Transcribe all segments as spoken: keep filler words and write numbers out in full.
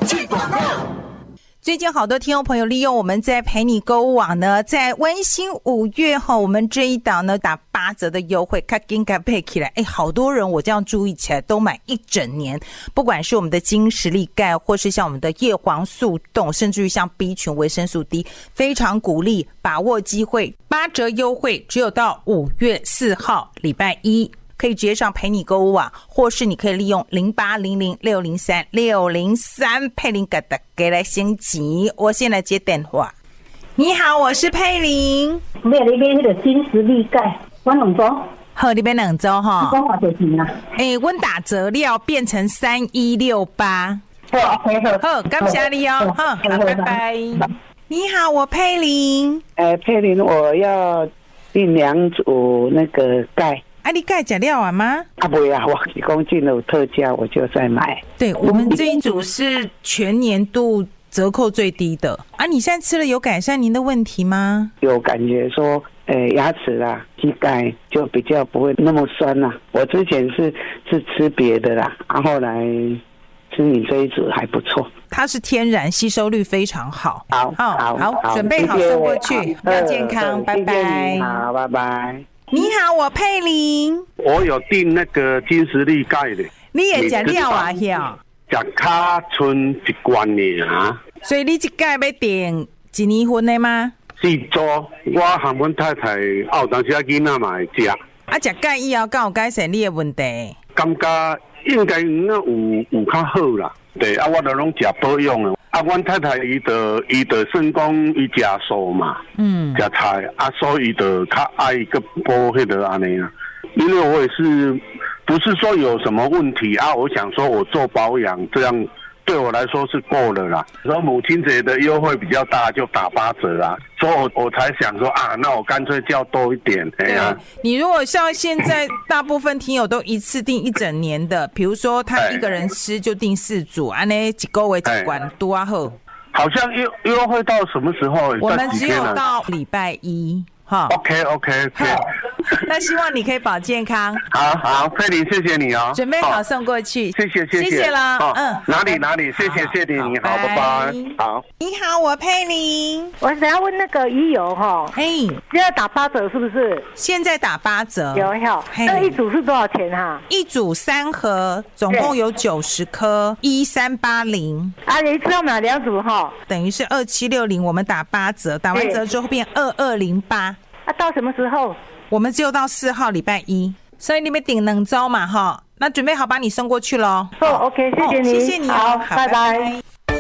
去广告。 最近好多听众朋友利用我们在陪你购物网呢，在温馨五月后，我们这一档呢打八折的优惠，卡紧卡配起来，哎，好多人我这样注意起来都买一整年，不管是我们的金实力钙，或是像我们的叶黄素冻，甚至于像 B 群维生素 D， 非常鼓励把握机会，八折优惠只有到五月四号礼拜一。可以直接上陪你购物网，或是你可以利用零八零零六零三六零三佩玲给大家来升级。我现在接电话。你好，我是佩玲。 你那边那个金实力钙，我两周。 好，你边两周哈。 你讲话就行啦。 哎，我打折料变成三一六八。 好 ，OK 好。 好，感谢你哦。好，好，拜拜。你好，我佩玲。 哎，佩玲，我要订两组那个钙。 啊，你钙吃了完吗？ 啊，不呀，我提供进了特价，我就在买。 对，我们这一组是全年度折扣最低的啊！你现在吃了有改善您的问题吗？ 有感觉说，呃，牙齿啦、膝盖就比较不会那么酸啦。我之前是是吃别的啦，然后来吃你这一组还不错。 它是天然，吸收率非常好。 好，好， 好，好，准备好送过去，要健康，拜拜。 好，拜拜。 你好，我佩玲。 我有订那个金实力钙的。 你也吃了啊？呀， 吃卡剩一罐呢啊。 所以你这钙要订一年份的吗？ 四周，我和阮太太还有当时啊囡仔嘛会吃。 啊，吃钙以后，敢有改善你的问题？ 感觉应该有有较好啦。对啊，我都拢吃保养的。啊，阮太太伊就伊就算讲伊食素嘛，嗯，食菜啊，所以就较爱个补迄个安尼啊。因为我也是不是说有什么问题啊，我想说我做保养这样对我来说是够了啦。然后母亲节的优惠比较大，就打八折啦，所以我我才想说啊，那我干脆叫多一点。哎呀， 你如果像现在大部分听友都一次订一整年的，比如说他一个人吃就订四组，安尼一个月一罐多啊好。 好像优优惠到什么时候？ 我们只有到礼拜一。哈 ，OK OK OK， 那希望你可以保健康。 好好，佩玲，谢谢你哦， 准备好送过去， 谢谢谢谢， 谢谢了， 哦、 嗯， 哪里哪里，谢谢谢谢你，好，拜拜，好。 你好，我佩玲， 我想要问那个鱼油哈， 嘿， 现在打八折是不是？ 现在打八折， 有有，那一组是多少钱哈？ 一组三盒，总共有九十颗，一三八零。 啊，你知道买两组哈， 等于是二七六零，我们打八折，打完折之后变二二零八。 啊，到什么时候？ 我们只有到四号礼拜一，所以你们订两周嘛哈，那准备好把你送过去咯。 哦 ，OK， 谢谢你， 哦、谢谢你、哦， 好， 好拜拜。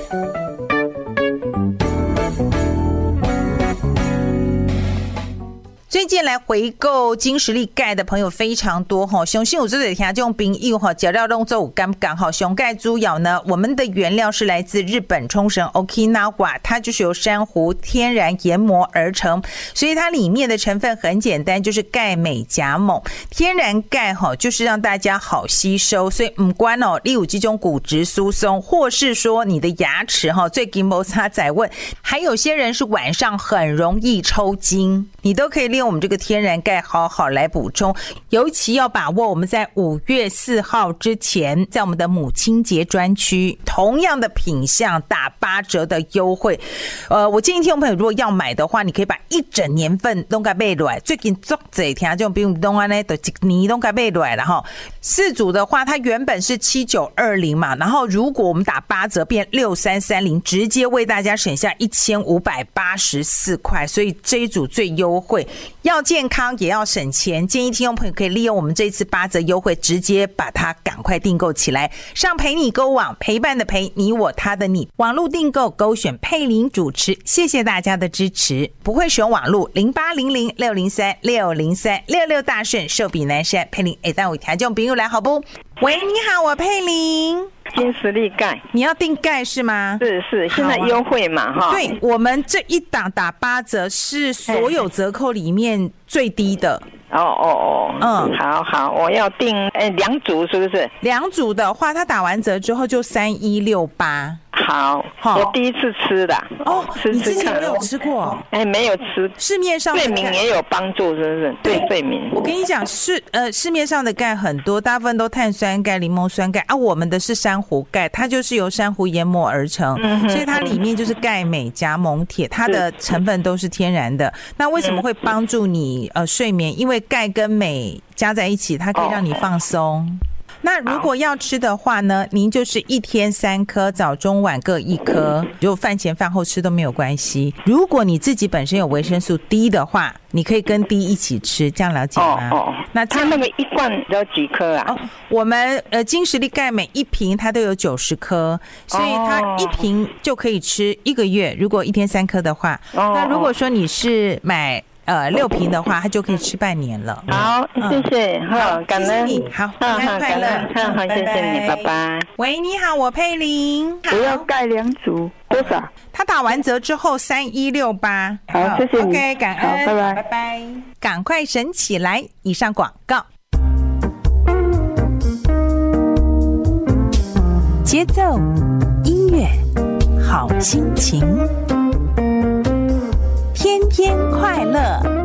最近来回购金实力钙的朋友非常多哈，相信我这里听这种朋友哈，脚料动作有刚刚好。熊钙猪咬呢，我们的原料是来自日本冲绳 Okinawa， 它就是由珊瑚天然研磨而成，所以它里面的成分很简单，就是钙镁钾锰。天然钙哈，就是让大家好吸收，所以不管哦，你有这种骨质疏松，或是说你的牙齿哈，最近摩擦在问，还有些人是晚上很容易抽筋，你都可以利用我们这个天然钙好好来补充，尤其要把握我们在五月四号之前，在我们的母亲节专区，同样的品项打八折的优惠。呃，我建议听众朋友如果要买的话，你可以把一整年份都给买来。最近做这听这种比如东安呢，都一年都给买来了哈。四组的话，它原本是七九二零嘛，然后如果我们打八折变六三三零，直接为大家省下一千五百八十四块，所以这一组最优惠。要健康也要省钱，建议听众朋友可以利用我们这次八折优惠，直接把它赶快订购起来。上陪你购网，陪伴的陪，你我他的你，网络订购勾选佩玲主持，谢谢大家的支持。不会使用网络零八零零六零三六零三六六大顺寿比南山佩玲，哎，但我听众朋友来好不？喂，你好，我佩玲。 金实力钙， 你要订钙是吗？ 是是，现在优惠嘛哈、啊。 对，我们这一档打八折是所有折扣里面最低的。 哦哦哦，嗯，好好，我要订哎两组是不是？ 两组的话，它打完折之后就三一六八。 好，我第一次吃的。 哦，你之前没有吃过？ 哎，没有吃。 市面上睡眠也有帮助，是不是？对睡眠。 我跟你讲，是呃，市面上的钙很多，大部分都碳酸钙、柠檬酸钙啊，我们的是珊瑚钙，它就是由珊瑚研磨而成，嗯、所以它里面就是钙、镁、钾、锰、铁，它的成分都是天然的。那为什么会帮助你呃睡眠？因为钙跟镁加在一起，它可以让你放松。哦，那如果要吃的话呢，您就是一天三颗，早中晚各一颗，就饭前饭后吃都没有关系。如果你自己本身有维生素 D 的话，你可以跟 D 一起吃，这样了解吗？ 哦哦，那它那个一罐有几颗啊？哦， 我们呃金石力钙每一瓶它都有九十颗，所以它一瓶就可以吃一个月。如果一天三颗的话，哦，那如果说你是买呃，六瓶的话，它就可以吃半年了。 好，谢谢，好，感恩你，好，平安快乐， 好，好，谢谢你，拜拜。 喂，你好，我佩玲， 我要钙两组，多少？ 他打完折之后三一六八， 好，谢谢你 ，OK， 感恩， 拜拜， 拜拜，赶快省起来。以上广告，节奏，音乐，好心情。天天快乐。